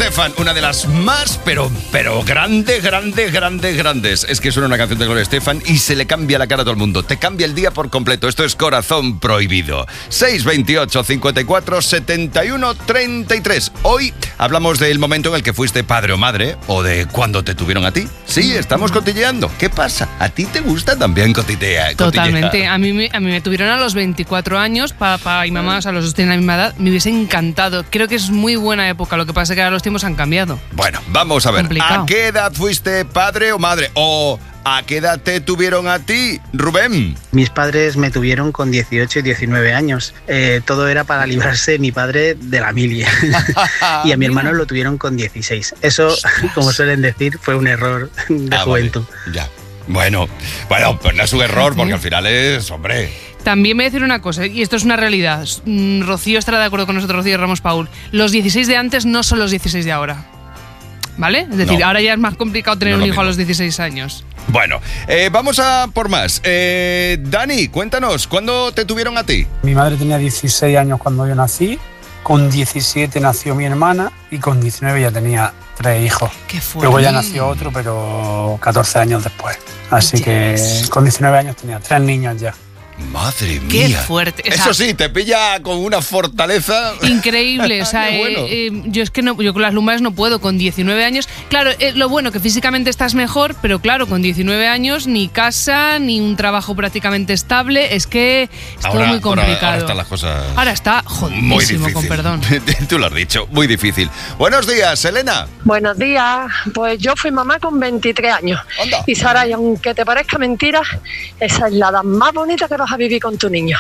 Estefan, una de las más, pero grandes. Es que suena una canción de Gloria Estefan y se le cambia la cara a todo el mundo. Te cambia el día por completo. Esto es Corazón Prohibido. 628 54 71 33. Hoy hablamos del momento en el que fuiste padre o madre, o de cuando te tuvieron a ti. Sí, estamos cotilleando. ¿Qué pasa? ¿A ti te gusta también cotillear? Totalmente. A mí me tuvieron a los 24 años, papá y mamá, o sea, los dos tienen la misma edad. Me hubiese encantado. Creo que es muy buena época. Lo que pasa es que ahora los tiempos han cambiado. Bueno, vamos a ver. Complicado. ¿A qué edad fuiste padre o madre? ¿O a qué edad te tuvieron a ti, Rubén? Mis padres me tuvieron con 18 y 19 años. Todo era para librarse mi padre de la milia. Y a mi hermano lo tuvieron con 16. Eso, como suelen decir, fue un error de juventud. Vale. Ya. Bueno, pues no es un error porque al final es, hombre... También voy a decir una cosa, y esto es una realidad. Rocío estará de acuerdo con nosotros, Rocío Ramos Paul. Los 16 de antes no son los 16 de ahora. ¿Vale? Es decir, ahora ya es más complicado tener un hijo a los 16 años. Bueno, vamos a por más. Dani, cuéntanos, ¿cuándo te tuvieron a ti? Mi madre tenía 16 años cuando yo nací, con 17 nació mi hermana y con 19 ya tenía 3 hijos. ¡Qué fuerte! Luego ya nació otro, pero 14 años después. Así que con 19 años tenía 3 niños ya. Madre mía. ¡Qué fuerte! O sea, eso sí, te pilla con una fortaleza... Increíble. O sea, bueno. yo es que no, yo con las lumbares no puedo. Con 19 años... Claro, lo bueno que físicamente estás mejor, pero claro, con 19 años ni casa, ni un trabajo prácticamente estable. Es que es todo muy complicado. Ahora están las cosas... Ahora está jodidísimo, muy difícil. con perdón. Tú lo has dicho, muy difícil. Buenos días, Elena. Buenos días. Pues yo fui mamá con 23 años. Anda. Y Sara, y aunque te parezca mentira, esa es la edad más bonita que vas a vivir con tu niño.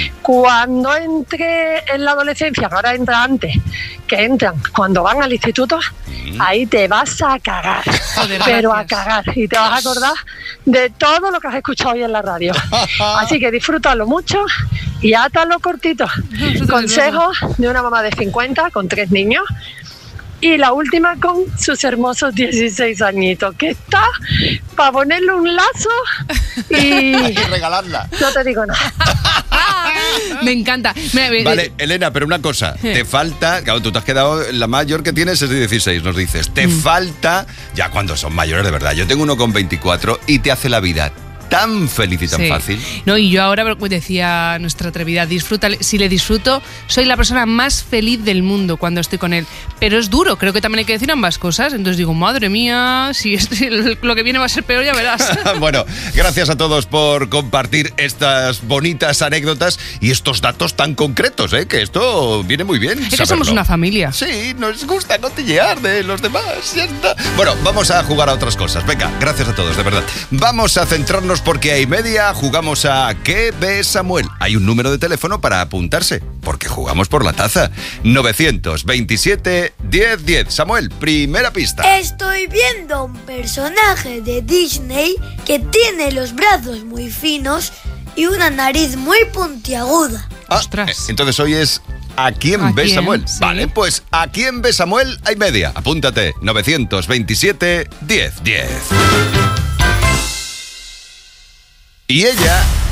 Cuando entre en la adolescencia, que ahora entra antes, que entran cuando van al instituto, ahí te vas a cagar. Joder, pero gracias. a cagar. Y te vas a acordar de todo lo que has escuchado hoy en la radio. Así que disfrútalo mucho y átalo cortito. Consejos de una mamá de 50 con 3 niños. Y la última con sus hermosos 16 añitos, que está para ponerle un lazo y regalarla. No te digo nada. Me encanta. Vale, Elena, pero una cosa, te falta, claro, tú te has quedado, la mayor que tienes es de 16, nos dices, te falta, ya cuando son mayores de verdad, yo tengo uno con 24 y te hace la vida tan feliz y tan fácil. No, y yo ahora decía nuestra atrevidad, si le disfruto, soy la persona más feliz del mundo cuando estoy con él. Pero es duro, creo que también hay que decir ambas cosas. Entonces digo, madre mía, si lo que viene va a ser peor, ya verás. Bueno, gracias a todos por compartir estas bonitas anécdotas y estos datos tan concretos, que esto viene muy bien. Es que somos una familia. Sí, nos gusta cotillear de los demás, ya está. Bueno, vamos a jugar a otras cosas. Venga, gracias a todos, de verdad. Vamos a centrarnos porque a y media jugamos a ¿Qué ve Samuel? Hay un número de teléfono para apuntarse, porque jugamos por la taza. 927 1010. Samuel, primera pista. Estoy viendo un personaje de Disney que tiene los brazos muy finos y una nariz muy puntiaguda. Ostras. Entonces hoy es ¿A quién ve Samuel? Sí. Vale, pues ¿a quién ve Samuel? Hay media. Apúntate. 927 1010. Y ella